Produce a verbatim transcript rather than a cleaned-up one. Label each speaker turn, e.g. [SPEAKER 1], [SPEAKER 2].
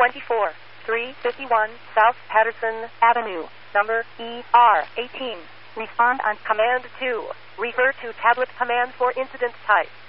[SPEAKER 1] twenty-four, three fifty-one South Patterson Avenue, number E R eighteen. Respond on Command two. Refer to tablet command for incident type.